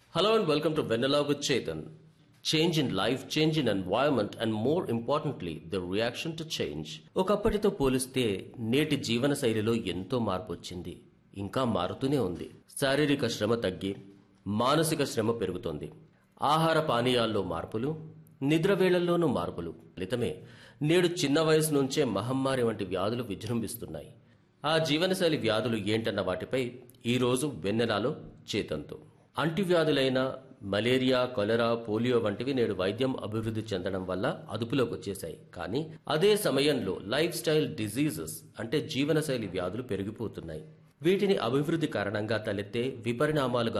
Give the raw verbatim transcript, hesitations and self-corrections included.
Hello and welcome to Vanilla with Chetan. Change in life, change in environment and more importantly, the reaction to change. ఒకప్పటితో పోలిస్తే నేటి జీవన శైలిలో ఎంతో మార్పు వచ్చింది. ఇంకా మారుతూనే ఉంది. శారీరక శ్రమ తగ్గి మానసిక శ్రమ పెరుగుతోంది. ఆహార పానీయాల్లో మార్పులు, నిద్ర వేళల్లోనూ మార్పులు. ఫలితమే నేడు చిన్న వయసు నుంచే మహమ్మారి వంటి వ్యాధులు విజృంభిస్తున్నాయి. ఆ జీవనశైలి వ్యాధులు ఏంటన్న వాటిపై ఈ రోజు వెన్నెలాలో చేతంతో అంటువ్యాధులైన మలేరియా, కొలెరా, పోలియో వంటివి నేడు వైద్యం అభివృద్ధి చెందడం వల్ల అదుపులోకి వచ్చేశాయి. కానీ అదే సమయంలో లైఫ్ స్టైల్ డిజీజెస్ అంటే జీవనశైలి వ్యాధులు పెరిగిపోతున్నాయి. వీటిని అభివృద్ధి కారణంగా తలెత్తే విపరిణామాలుగా